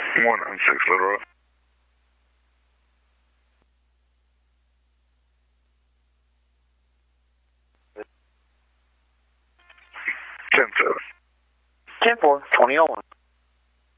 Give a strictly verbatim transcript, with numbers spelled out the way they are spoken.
one nine six Little Rock. ten seven. ten four, twenty oh one.